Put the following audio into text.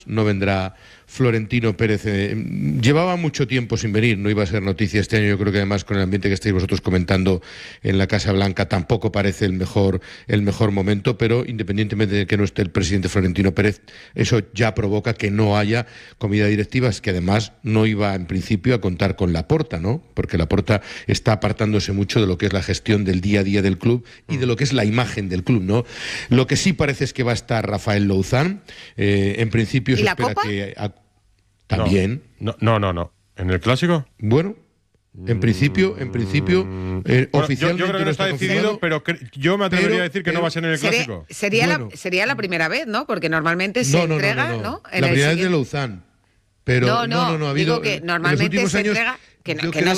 no vendrá Florentino Pérez. Llevaba mucho tiempo sin venir, no iba a ser noticia este año. Yo creo que además con el ambiente que estáis vosotros comentando en la Casa Blanca tampoco parece el mejor momento, pero independientemente de que no esté el presidente Florentino Pérez, eso ya provoca que no haya comida directiva, es que además no iba en principio a contar con Laporta, ¿no? Porque Laporta está apartándose mucho de lo que es la gestión del día a día del club y de lo que es la imagen del club, ¿no? Lo que sí parece es que va a estar Rafael Louzán. En principio se espera que... También. No. ¿En el Clásico? Bueno, en principio, oficialmente yo creo que no está decidido, pero yo me atrevería a decir que no va a ser en el Clásico. Sería la primera vez, ¿no? Porque normalmente se entrega, ¿no? La primera vez de Louzán. Pero no ha habido. Digo que normalmente se entrega, que no